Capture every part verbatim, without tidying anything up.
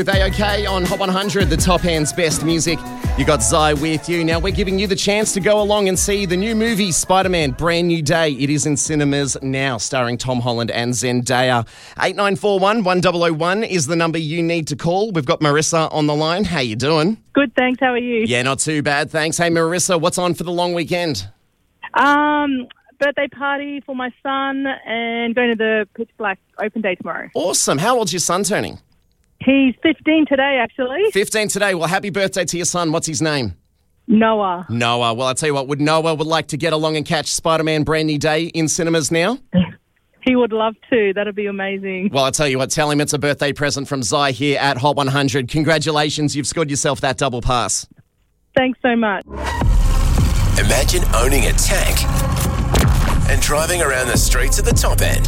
They okay on Hot one hundred, the top end's best music. You got Zai with you. Now we're giving you the chance to go along and see the new movie, Spider-Man, Brand New Day. It is in cinemas now, starring Tom Holland and Zendaya. eight nine four one, one zero zero one is the number you need to call. We've got Marissa on the line. How you doing? Good, thanks. How are you? Yeah, not too bad, thanks. Hey, Marissa, what's on for the long weekend? Um, birthday party for my son and going to the Pitch Black open day tomorrow. Awesome. How old's your son turning? He's fifteen today, actually. fifteen today. Well, happy birthday to your son. What's his name? Noah. Noah. Well, I'll tell you what, would Noah would like to get along and catch Spider-Man Brand New Day in cinemas now? He would love to. That'd be amazing. Well, I'll tell you what, tell him it's a birthday present from Zai here at Hot one hundred. Congratulations, you've scored yourself that double pass. Thanks so much. Imagine owning a tank and driving around the streets at the top end.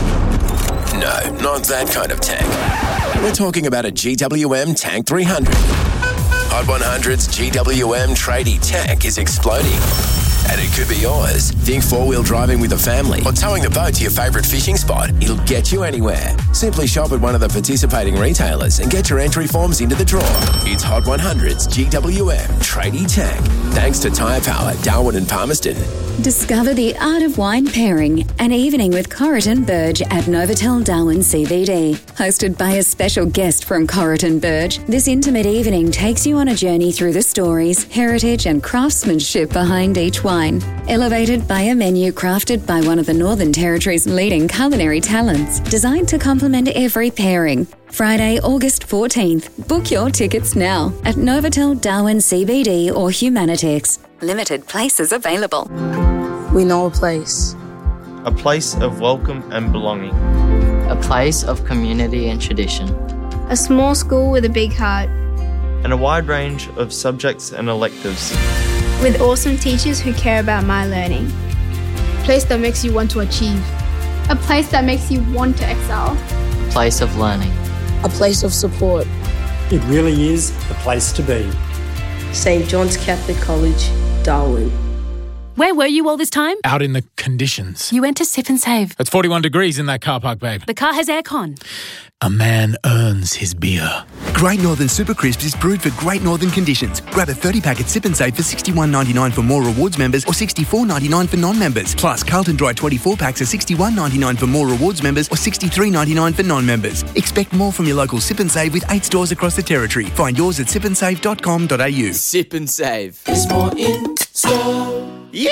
No, not that kind of tank. We're talking about a G W M Tank three hundred. Hot one hundred's G W M tradie tank is exploding. And it could be yours. Think four-wheel driving with a family or towing the boat to your favourite fishing spot. It'll get you anywhere. Simply shop at one of the participating retailers and get your entry forms into the draw. It's Hot one hundred's G W M Tradie Tank. Thanks to Tyre Power, Darwin and Palmerston. Discover the art of wine pairing, an evening with Corrigan Burge at Novotel Darwin C B D. Hosted by a special guest from Corrigan Burge, this intimate evening takes you on a journey through the stories, heritage and craftsmanship behind each wine. Elevated by a menu crafted by one of the Northern Territory's leading culinary talents, designed to complement every pairing. Friday, August fourteenth. Book your tickets now at Novotel Darwin C B D or Humanitex. Limited places available. We know a place. A place of welcome and belonging. A place of community and tradition. A small school with a big heart. And a wide range of subjects and electives. With awesome teachers who care about my learning. A place that makes you want to achieve. A place that makes you want to excel. A place of learning. A place of support. It really is the place to be. Saint John's Catholic College, Darwin. Where were you all this time? Out in the conditions. You went to Sip and Save. It's forty-one degrees in that car park, babe. The car has aircon. A man earns his beer. Great Northern Super Crisps is brewed for Great Northern conditions. Grab a thirty pack at Sip and Save for sixty-one ninety-nine for More Rewards members or sixty-four ninety-nine for non-members. Plus, Carlton Dry twenty-four packs are sixty-one ninety-nine for More Rewards members or sixty-three ninety-nine for non-members. Expect more from your local Sip and Save with eight stores across the territory. Find yours at sip and save dot com dot a u. Sip and Save. There's more in store. Yeah!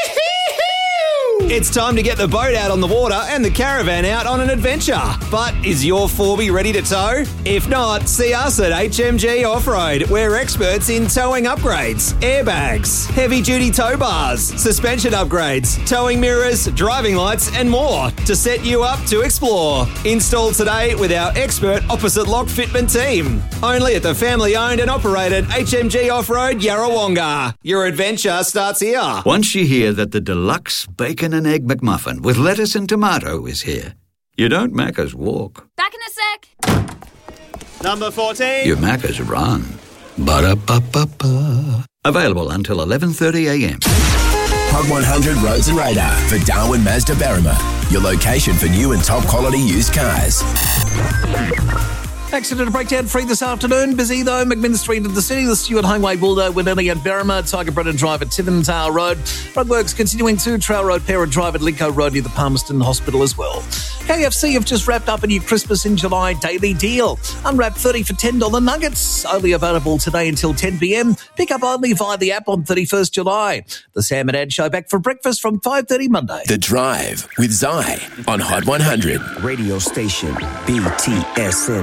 It's time to get the boat out on the water and the caravan out on an adventure. But is your four B ready to tow? If not, see us at H M G Off-Road. We're experts in towing upgrades, airbags, heavy-duty tow bars, suspension upgrades, towing mirrors, driving lights and more to set you up to explore. Install today with our expert opposite lock fitment team. Only at the family-owned and operated H M G Off-Road Yarrawonga. Your adventure starts here. Once you hear that the deluxe bacon and egg McMuffin with lettuce and tomato is here, you don't Macca's walk. Back in a sec. Number fourteen. You Macca's run. Ba-da-ba-ba-ba. Available until eleven thirty a m. Hot one hundred Roads and Radar for Darwin Mazda Berrima. Your location for new and top quality used cars. Accident breakdown free this afternoon. Busy though, McMinn Street of the city, the Stewart Highway Bulldo with Elliot Berrima, Tiger Brennan Drive at Tiventale Road. Road works continuing to Trail Road, Parent Drive at Linco Road near the Palmerston Hospital as well. K F C have just wrapped up a new Christmas in July daily deal. Unwrap thirty for ten dollars nuggets. Only available today until ten p m. Pick up only via the app on thirty-first July. The Sam and Ad Show back for breakfast from five thirty Monday. The Drive with Zai on Hot one hundred. Radio station B T S N.